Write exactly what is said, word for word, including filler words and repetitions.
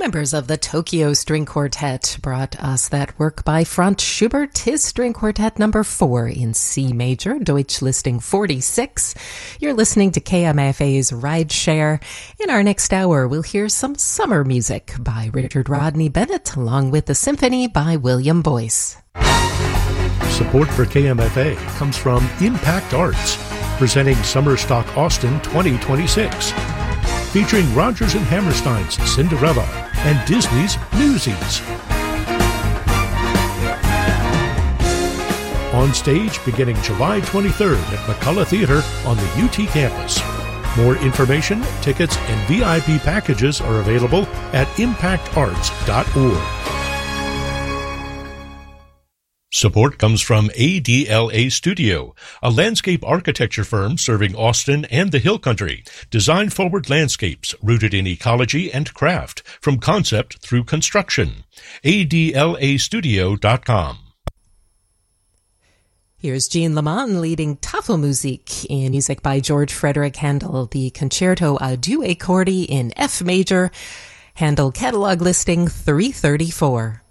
Members of the Tokyo String Quartet brought us that work by Franz Schubert, his String Quartet number four in C major, Deutsch listing forty-six. You're listening to K M F A's Ride Share. In our next hour, we'll hear some summer music by Richard Rodney Bennett, along with the symphony by William Boyce. Support for K M F A comes from Impact Arts, presenting Summer Stock Austin twenty twenty-six. Featuring Rodgers and Hammerstein's Cinderella and Disney's Newsies. On stage beginning July twenty-third at McCullough Theater on the U T campus. More information, tickets, and V I P packages are available at impact arts dot org. Support comes from A D L A Studio, a landscape architecture firm serving Austin and the Hill Country. Design-forward landscapes rooted in ecology and craft, from concept through construction. A D L A studio dot com. Here's Jean Leman leading Tafelmusik in music by George Frederick Handel, the Concerto a Due Cordi in F major, Handel catalog listing three thirty-four.